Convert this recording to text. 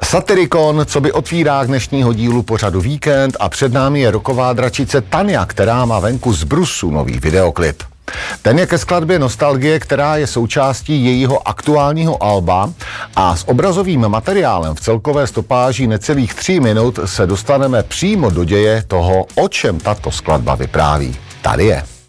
Satyricon, co by otvírák dnešního dílu pořadu Víkend a před námi je rocková dračice Tania, která má venku z brusu nový videoklip. Ten je ke skladbě Nostalgie, která je součástí jejího aktuálního alba a s obrazovým materiálem v celkové stopáži necelých 3 minut se dostaneme přímo do děje toho, o čem tato skladba vypráví. Tady je.